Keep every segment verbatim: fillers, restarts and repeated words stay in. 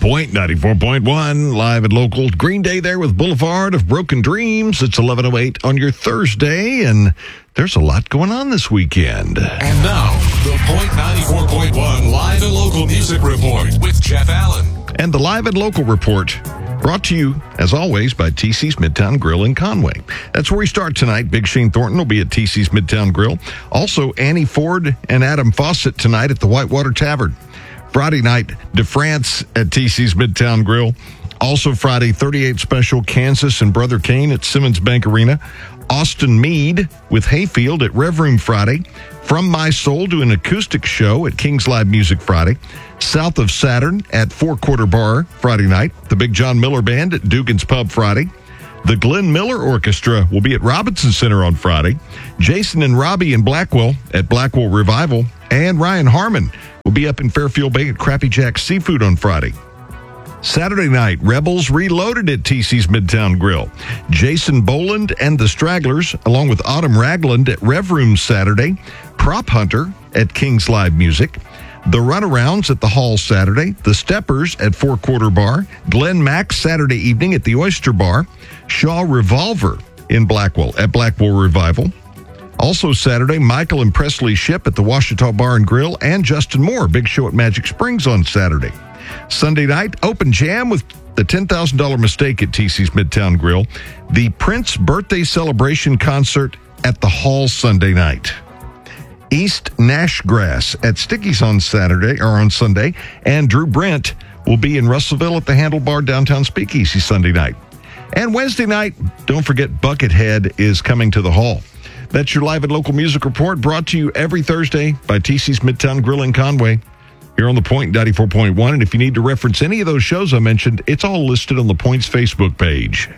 Point ninety-four point one, live and local. Green Day there with Boulevard of Broken Dreams. It's eleven oh eight on your Thursday, and there's a lot going on this weekend. And now, the Point ninety-four point one live and local music report with Jeff Allen. And the live and local report brought to you, as always, by T C's Midtown Grill in Conway. That's where we start tonight. Big Shane Thornton will be at T C's Midtown Grill. Also, Annie Ford and Adam Fawcett tonight at the Whitewater Tavern. Friday night, DeFrance at T C's Midtown Grill. Also Friday, thirty-eight Special, Kansas and Brother Kane at Simmons Bank Arena. Austin Mead with Hayfield at Rev Room Friday. From My Soul to an acoustic show at King's Live Music Friday. South of Saturn at Four Quarter Bar Friday night. The Big John Miller Band at Dugan's Pub Friday. The Glenn Miller Orchestra will be at Robinson Center on Friday. Jason and Robbie in Blackwell at Blackwell Revival. And Ryan Harmon will be up in Fairfield Bay at Crappy Jack Seafood on Friday. Saturday night, Rebels Reloaded at T C's Midtown Grill. Jason Boland and the Stragglers, along with Autumn Ragland at Rev Room Saturday. Prop Hunter at King's Live Music. The Runarounds at the Hall Saturday. The Steppers at Four Quarter Bar. Glenn Mack Saturday evening at the Oyster Bar. Shaw Revolver in Blackwell at Blackwell Revival. Also Saturday, Michael and Presley Ship at the Washita Bar and Grill, and Justin Moore, big show at Magic Springs on Saturday. Sunday night, open jam with the ten thousand dollars Mistake at T C's Midtown Grill. The Prince Birthday Celebration Concert at the Hall Sunday night. East Nashgrass at Sticky's on Saturday, or on Sunday, and Drew Brent will be in Russellville at the Handlebar Downtown Speakeasy Sunday night. And Wednesday night, don't forget Buckethead is coming to the Hall. That's your live and local music report, brought to you every Thursday by T C's Midtown Grill in Conway. Here on the Point ninety-four point one, and if you need to reference any of those shows I mentioned, it's all listed on the Point's Facebook page.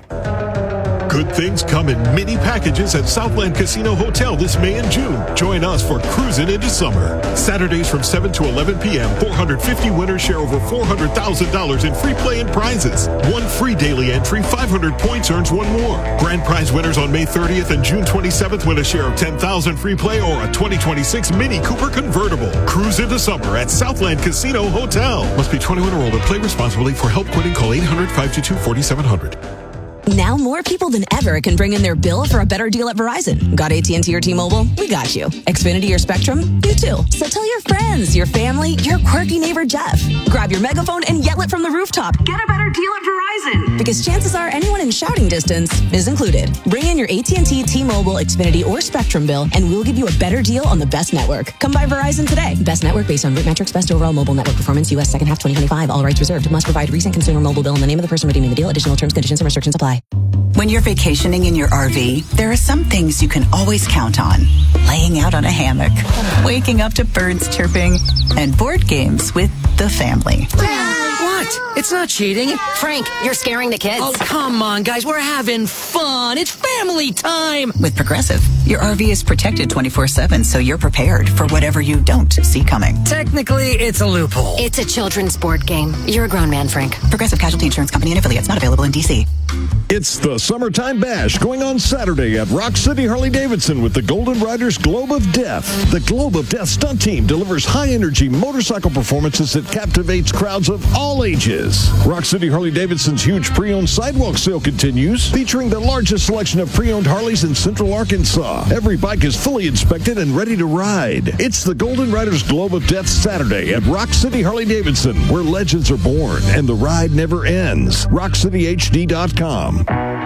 Good things come in mini packages at Southland Casino Hotel this May and June. Join us for Cruising into Summer. Saturdays from seven to eleven p.m., four hundred fifty winners share over four hundred thousand dollars in free play and prizes. One free daily entry, five hundred points earns one more. Grand prize winners on May thirtieth and June twenty-seventh win a share of ten thousand dollars free play or a twenty twenty-six Mini Cooper convertible. Cruise into Summer at Southland Casino Hotel. Must be twenty-one or older. Play responsibly. For help quitting, call eight hundred, five two two, four seven zero zero. Now more people than ever can bring in their bill for a better deal at Verizon. Got A T and T or T-Mobile? We got you. Xfinity or Spectrum? You too. So tell your friends, your family, your quirky neighbor Jeff. Grab your megaphone and yell it from the rooftop. Get a better deal at Verizon. Because chances are anyone in shouting distance is included. Bring in your A T and T, T-Mobile, Xfinity, or Spectrum bill, and we'll give you a better deal on the best network. Come by Verizon today. Best network based on root metrics, best overall mobile network performance, U S second half twenty twenty-five. All rights reserved. Must provide recent consumer mobile bill and the name of the person redeeming the deal. Additional terms, conditions, and restrictions apply. When you're vacationing in your R V, there are some things you can always count on. Laying out on a hammock, waking up to birds chirping, and board games with the family. What? It's not cheating. Frank, you're scaring the kids. Oh, come on, guys. We're having fun. It's family time. With Progressive, your R V is protected twenty-four seven, so you're prepared for whatever you don't see coming. Technically, it's a loophole. It's a children's board game. You're a grown man, Frank. Progressive Casualty Insurance Company and affiliates, not available in D C. It's the Summertime Bash going on Saturday at Rock City Harley-Davidson with the Golden Riders Globe of Death. The Globe of Death stunt team delivers high-energy motorcycle performances that captivates crowds of all ages. Rock City Harley-Davidson's huge pre-owned sidewalk sale continues, featuring the largest selection of pre-owned Harleys in Central Arkansas. Every bike is fully inspected and ready to ride. It's the Golden Riders Globe of Death Saturday at Rock City Harley-Davidson, where legends are born and the ride never ends. rock city h d dot com.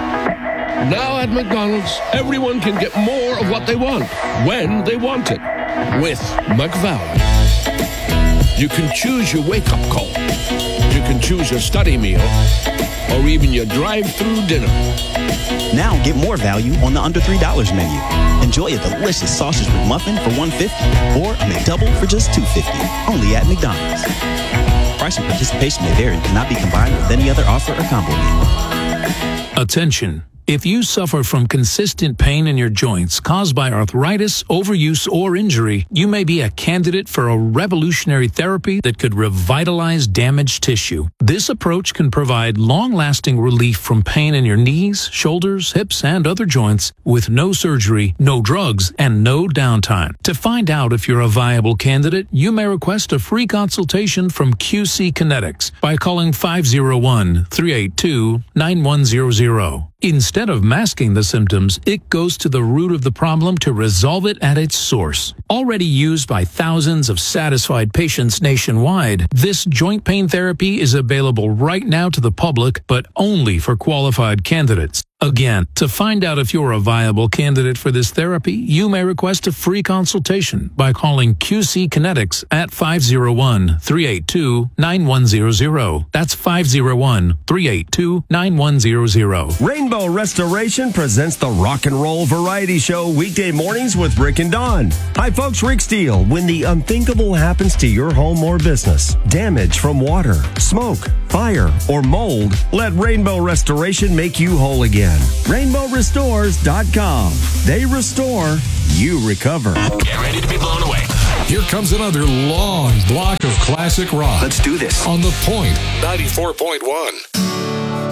Now at McDonald's, everyone can get more of what they want, when they want it, with McValue. You can choose your wake-up call. You can choose your study meal, or even your drive-through dinner. Now get more value on the under three dollars menu. Enjoy a delicious sausage McMuffin for one dollar fifty or a McDouble for just two dollars fifty. Only at McDonald's. Price and participation may vary and cannot be combined with any other offer or combo meal. Attention. If you suffer from consistent pain in your joints caused by arthritis, overuse, or injury, you may be a candidate for a revolutionary therapy that could revitalize damaged tissue. This approach can provide long-lasting relief from pain in your knees, shoulders, hips, and other joints with no surgery, no drugs, and no downtime. To find out if you're a viable candidate, you may request a free consultation from Q C Kinetics by calling five oh one, three eight two, nine one zero zero. Instead of masking the symptoms, it goes to the root of the problem to resolve it at its source. Already used by thousands of satisfied patients nationwide, this joint pain therapy is available right now to the public, but only for qualified candidates. Again, to find out if you're a viable candidate for this therapy, you may request a free consultation by calling Q C Kinetics at five oh one, three eight two, nine one zero zero. That's five oh one, three eight two, nine one zero zero. Rainbow Restoration presents the Rock and Roll Variety Show weekday mornings with Rick and Dawn. Hi folks, Rick Steele. When the unthinkable happens to your home or business, damage from water, smoke, fire, or mold, let Rainbow Restoration make you whole again. rainbow restores dot com. They restore, you recover. Get ready to be blown away. Here comes another long block of classic rock. Let's do this. On The Point, ninety-four point one.